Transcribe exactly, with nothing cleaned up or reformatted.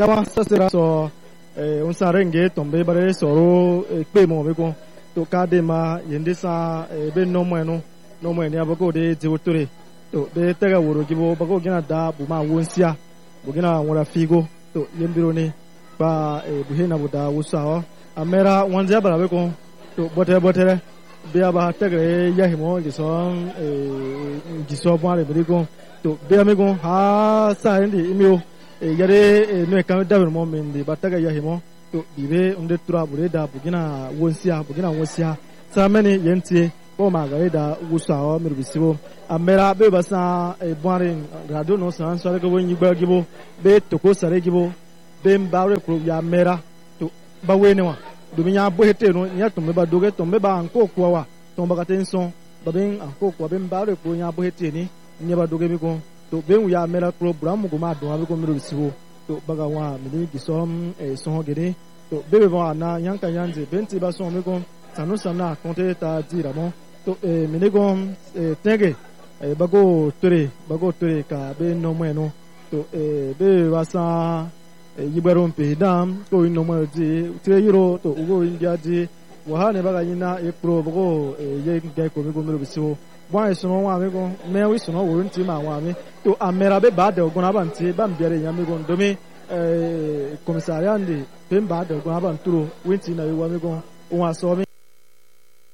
yawa sasira so un sarenge tombe bare soro pe mo be ko to kade ma yende sa be no mo no no mo ni abako de jiwotore to be tega woro gibo bako gina da bu ma wonsia bu gina wora figo to yembiro ni ba bu hena bu da wusa amera wanzia bara be ko to bote bote be aba tegre yahimo gison giso bware be ko to be amigo ha sa ndi imio yare no kan da mo men di bataga yahimo to bibe unde tura bure da bugina wonsia bugina wonsia samani yenti ko magare da wusa o mirbisibo amera be basa e bware radio no san so ko wonyi gba gibo be to ko sare gibo be mbare ko ya mera to ba weni wa do mi nya bo hete no nya to me ba doge to me ba anko ko wa to ba katenson ba ben anko ko be mbare ko nya bo hete ni nya ba doge mi ko to be ya mera ko bram ko ma do ha ko mirbisibo to baga wa mi di som e son gede to be be ba na yanka yanze benti ba son mi ko sanu samna konte ta dira mo to e minego e tege e bago tore bago tore ka be no mo no to e be wasa e yibero mpe dam ko no mo di tre yiro to ugo india di wa ha ne baga yina e pro bago e ye ngai ko mi ko mi biso bwa e sono wa me ko me wi sono wo nti ma wa me to amera be ba de ogona ba nti ba mbiere nya me ko ndomi e commissariat ndi be ba de ogona ba nturo wi nti na we wa me ko o wa so